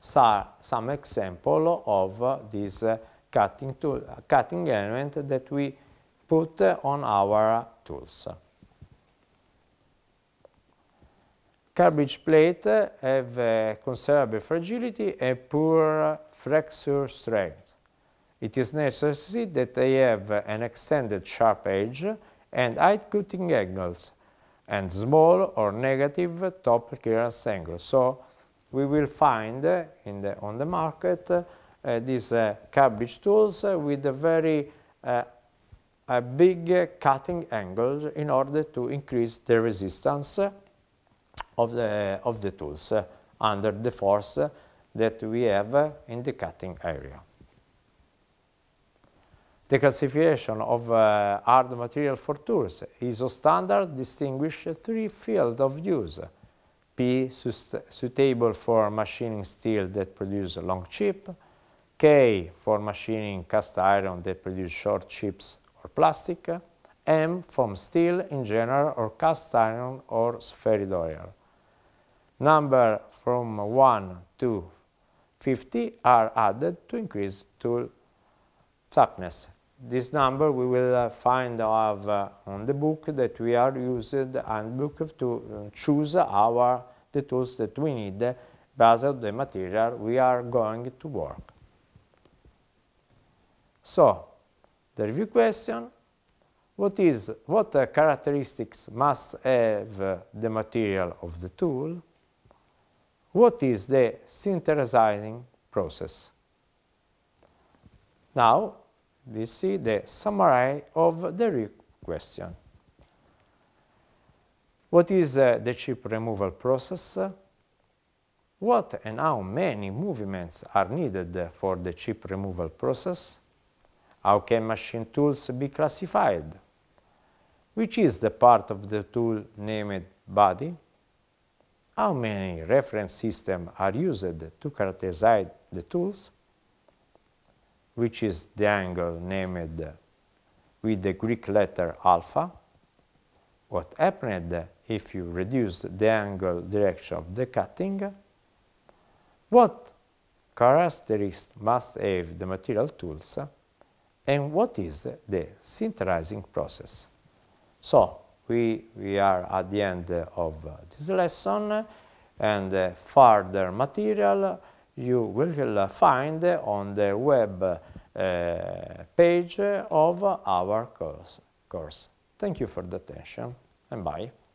some example of this cutting element that we put on our tools. Cartridge plate have a considerable fragility and poor flexure strength. It is necessary that they have an extended sharp edge and high cutting angles and small or negative top clearance angle. So we will find on the market these cartridge tools with a very big cutting angles in order to increase the resistance of the tools under the force that we have in the cutting area. The classification of hard material for tools. ISO standard distinguish three fields of use. P, suitable for machining steel that produce long chip. K, for machining cast iron that produce short chips or plastic. M, from steel in general or cast iron or spheroidal. Number from 1 to 50 are added to increase tool thickness. This number we will find on the book that we are using handbook to choose the tools that we need based on the material we are going to work. So, the review question: what characteristics must have the material of the tool? What is the synthesizing process? Now, we see the summary of the review question. What is the chip removal process? What and how many movements are needed for the chip removal process? How can machine tools be classified? Which is the part of the tool named body? How many reference systems are used to characterize the tools? Which is the angle named with the Greek letter alpha? What happened if you reduce the angle direction of the cutting? What characteristics must have the material tools? And what is the synthesizing process? So, we are at the end of this lesson, and further material you will find on the web page of our course. Thank you for the attention, and bye.